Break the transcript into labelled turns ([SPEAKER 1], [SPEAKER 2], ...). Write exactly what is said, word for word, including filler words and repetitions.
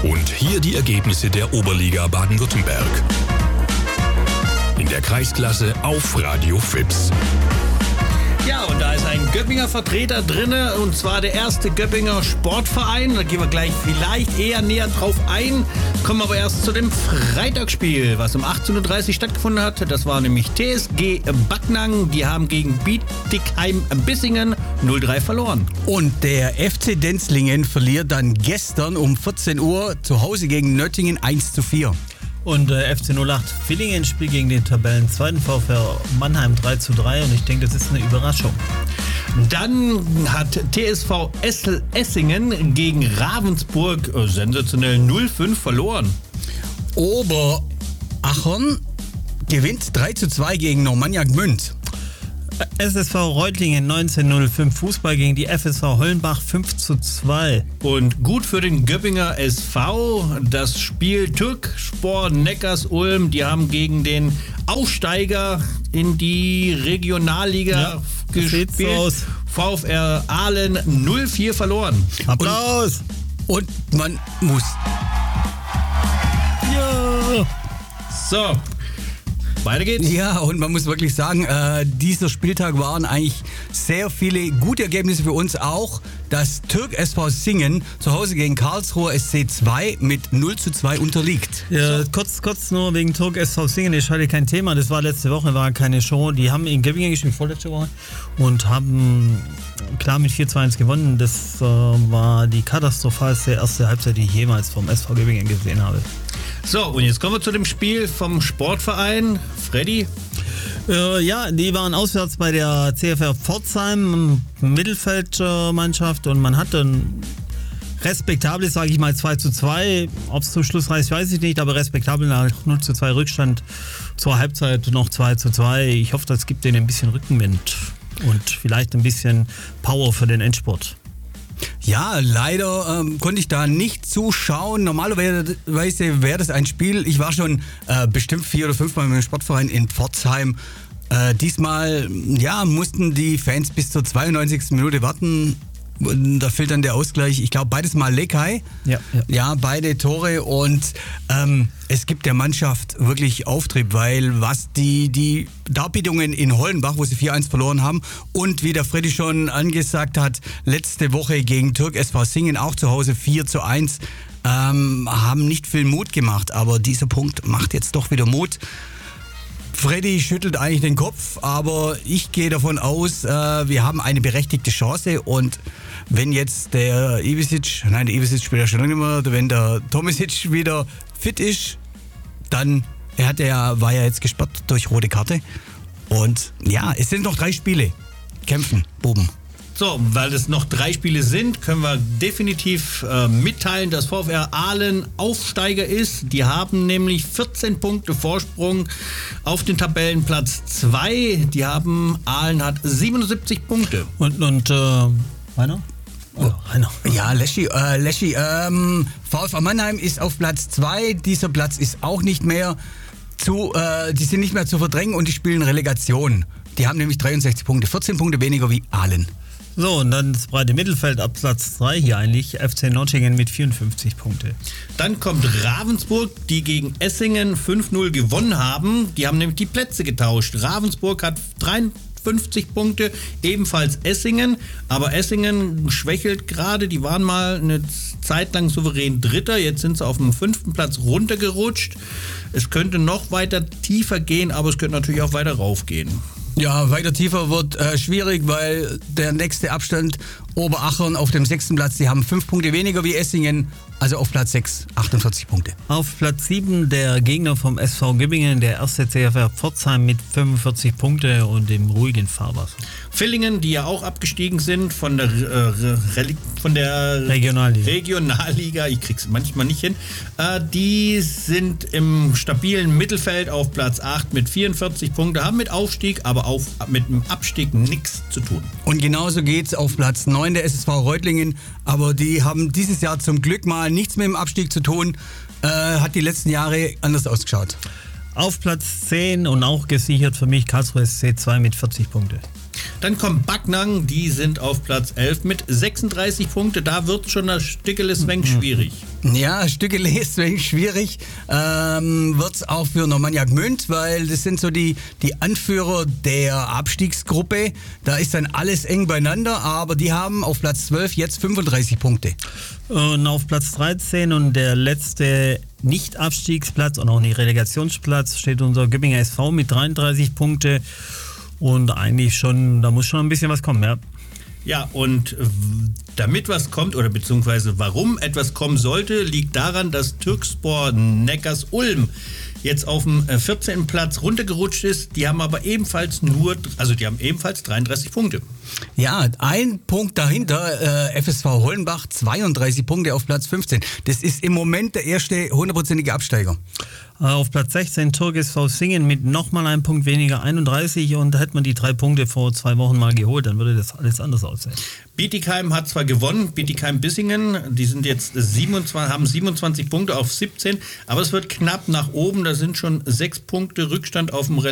[SPEAKER 1] Und hier die Ergebnisse der Oberliga Baden-Württemberg. In der Kreisklasse auf Radio Fips.
[SPEAKER 2] Ja, und da ist ein Göppinger Vertreter drinne, und zwar der erste Göppinger Sportverein. Da gehen wir gleich vielleicht eher näher drauf ein. Kommen aber erst zu dem Freitagsspiel, was um achtzehn Uhr dreißig stattgefunden hat. Das war nämlich T S G Backnang. Die haben gegen Bietigheim-Bissingen null drei verloren.
[SPEAKER 3] Und der F C Denzlingen verliert dann gestern um vierzehn Uhr zu Hause gegen Nöttingen eins zu vier.
[SPEAKER 4] Und äh, F C null acht Villingen spielt gegen den Tabellenzweiten VfR Mannheim drei zu drei, und ich denke, das ist eine Überraschung.
[SPEAKER 2] Dann hat T S V Essel Essingen gegen Ravensburg äh, sensationell null fünf verloren.
[SPEAKER 3] Oberachern gewinnt drei zu zwei gegen Normannia Gmünd.
[SPEAKER 4] S S V Reutlingen neunzehn null fünf Fußball gegen die F S V Hollenbach fünf zu zwei.
[SPEAKER 2] Und gut für den Göppinger S V, das Spiel Türkspor Neckars-Ulm, die haben gegen den Aufsteiger in die Regionalliga ja, gespielt. So aus. VfR Aalen null vier verloren.
[SPEAKER 4] Applaus!
[SPEAKER 3] Und, und man muss.
[SPEAKER 2] Ja. So. Weiter geht's.
[SPEAKER 3] Ja, und man muss wirklich sagen, äh, dieser Spieltag waren eigentlich sehr viele gute Ergebnisse für uns auch. Das Türk S V Singen zu Hause gegen Karlsruher S C zwei mit null zu zwei unterliegt.
[SPEAKER 4] Ja, so. kurz, kurz nur wegen Türk S V Singen, ist heute kein Thema. Das war letzte Woche, war keine Show. Die haben in Göppingen gespielt, vorletzte Woche, und haben klar mit vier zu eins gewonnen. Das äh, war die katastrophalste erste Halbzeit, die ich jemals vom S V Göppingen gesehen habe.
[SPEAKER 2] So, und jetzt kommen wir zu dem Spiel vom Sportverein. Freddy?
[SPEAKER 4] Äh, ja, die waren auswärts bei der C F R Pforzheim, Mittelfeldmannschaft, und man hatte ein respektables, sage ich mal, zwei zu zwei. Ob es zum Schluss reicht, weiß ich nicht, aber respektabel nach null zu zwei Rückstand zur Halbzeit noch zwei zu zwei. Ich hoffe, das gibt denen ein bisschen Rückenwind und vielleicht ein bisschen Power für den Endspurt.
[SPEAKER 3] Ja, leider ähm, konnte ich da nicht zuschauen. Normalerweise wäre das ein Spiel. Ich war schon äh, bestimmt vier oder fünf Mal mit dem Sportverein in Pforzheim. Äh, diesmal ja, mussten die Fans bis zur zweiundneunzigsten Minute warten. Da fehlt dann der Ausgleich. Ich glaube, beides mal Lekai.
[SPEAKER 4] Ja, ja.
[SPEAKER 3] ja, beide Tore. Und ähm, es gibt der Mannschaft wirklich Auftrieb, weil was die, die Darbietungen in Hollenbach, wo sie vier eins verloren haben, und wie der Freddy schon angesagt hat, letzte Woche gegen Türk S V Singen auch zu Hause vier zu eins, ähm, haben nicht viel Mut gemacht. Aber dieser Punkt macht jetzt doch wieder Mut. Freddy schüttelt eigentlich den Kopf, aber ich gehe davon aus, äh, wir haben eine berechtigte Chance, und wenn jetzt der Ivisic, nein, der Ivisic spielt ja schon lange nicht mehr, wenn der Tomisic wieder fit ist, dann, er hat ja, war ja jetzt gesperrt durch rote Karte, und ja, es sind noch drei Spiele. Kämpfen, Buben.
[SPEAKER 2] So, weil es noch drei Spiele sind, können wir definitiv äh, mitteilen, dass VfR Aalen Aufsteiger ist. Die haben nämlich vierzehn Punkte Vorsprung auf den Tabellenplatz zwei. Die haben, Aalen hat siebenundsiebzig Punkte.
[SPEAKER 4] Und, und äh, Rainer?
[SPEAKER 3] Oh, Rainer. Ja, Leschi, äh, Leschi, ähm, VfR Mannheim ist auf Platz zwei. Dieser Platz ist auch nicht mehr zu, äh, die sind nicht mehr zu verdrängen, und die spielen Relegation. Die haben nämlich dreiundsechzig Punkte, vierzehn Punkte weniger wie Aalen.
[SPEAKER 4] So, und dann das breite Mittelfeld ab Platz drei hier eigentlich, F C Nöttingen mit vierundfünfzig Punkte.
[SPEAKER 2] Dann kommt Ravensburg, die gegen Essingen fünf null gewonnen haben. Die haben nämlich die Plätze getauscht. Ravensburg hat dreiundfünfzig Punkte, ebenfalls Essingen. Aber Essingen schwächelt gerade. Die waren mal eine Zeit lang souverän Dritter. Jetzt sind sie auf dem fünften Platz runtergerutscht. Es könnte noch weiter tiefer gehen, aber es könnte natürlich auch weiter raufgehen.
[SPEAKER 3] Ja, weiter tiefer wird äh, schwierig, weil der nächste Abstand Oberachern auf dem sechsten Platz, die haben fünf Punkte weniger wie Essingen, also auf Platz sechs, achtundvierzig Punkte.
[SPEAKER 4] Auf Platz sieben der Gegner vom S V Göppingen, der erste C F R Pforzheim mit fünfundvierzig Punkte und im ruhigen Fahrwasser.
[SPEAKER 2] Villingen, die ja auch abgestiegen sind von der, äh, von der
[SPEAKER 4] Regionalliga.
[SPEAKER 2] Regionalliga, ich krieg's manchmal nicht hin, äh, die sind im stabilen Mittelfeld auf Platz acht mit vierundvierzig Punkten, haben mit Aufstieg, aber auch mit dem Abstieg nichts zu tun.
[SPEAKER 3] Und genauso geht's auf Platz neun der S S V Reutlingen, aber die haben dieses Jahr zum Glück mal nichts mit dem Abstieg zu tun, äh, hat die letzten Jahre anders ausgeschaut.
[SPEAKER 4] Auf Platz zehn und auch gesichert für mich Karlsruhe S C zwei mit vierzig Punkte.
[SPEAKER 2] Dann kommt Backnang, die sind auf Platz elf mit sechsunddreißig Punkte. Da wird schon das Stickeles Wenk schwierig.
[SPEAKER 3] Ja, Stückele ist wenig schwierig. Ähm, wird es auch für Normannia Gmünd, weil das sind so die, die Anführer der Abstiegsgruppe. Da ist dann alles eng beieinander, aber die haben auf Platz zwölf jetzt fünfunddreißig Punkte.
[SPEAKER 4] Und auf Platz dreizehn und der letzte Nicht-Abstiegsplatz und auch nicht Relegationsplatz steht unser Göppinger S V mit dreiunddreißig Punkte. Und eigentlich schon, da muss schon ein bisschen was kommen, ja.
[SPEAKER 2] Ja, und damit was kommt, oder beziehungsweise warum etwas kommen sollte, liegt daran, dass Türkspor Neckars-Ulm jetzt auf dem vierzehnten Platz runtergerutscht ist. Die haben aber ebenfalls nur, also die haben ebenfalls dreiunddreißig Punkte.
[SPEAKER 3] Ja, ein Punkt dahinter, äh, F S V Hollenbach, zweiunddreißig Punkte auf Platz fünfzehn. Das ist im Moment der erste hundertprozentige Absteiger.
[SPEAKER 4] Auf Platz sechzehn Türk S V Singen mit nochmal einem Punkt weniger, einunddreißig, und hätte man die drei Punkte vor zwei Wochen mal geholt, dann würde das alles anders aussehen.
[SPEAKER 2] Bietigheim hat zwar gewonnen, Bietigheim-Bissingen, die sind jetzt siebenundzwanzig, haben siebenundzwanzig Punkte auf siebzehn, aber es wird knapp nach oben, da sind schon sechs Punkte Rückstand auf dem